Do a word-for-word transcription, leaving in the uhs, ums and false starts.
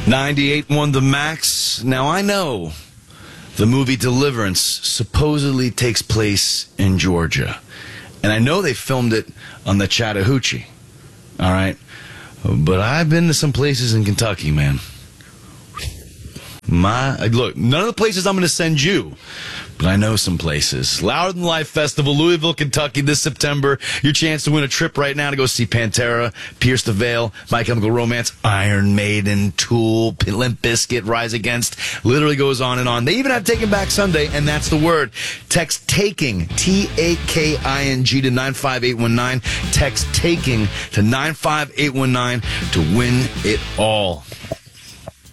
ninety-eight won the Max. Now, I know the movie Deliverance supposedly takes place in Georgia. And I know they filmed it on the Chattahoochee. All right? But I've been to some places in Kentucky, man. My Look, none of the places I'm going to send you, but I know some places. Louder Than Life Festival, Louisville, Kentucky, this September. Your chance to win a trip right now to go see Pantera, Pierce the Veil, My Chemical Romance, Iron Maiden, Tool, Limp Bizkit, Rise Against. Literally goes on and on. They even have Taking Back Sunday, and that's the word. Text TAKING, T A K I N G, to nine five eight one nine. Text TAKING to nine five eight one nine to win it all.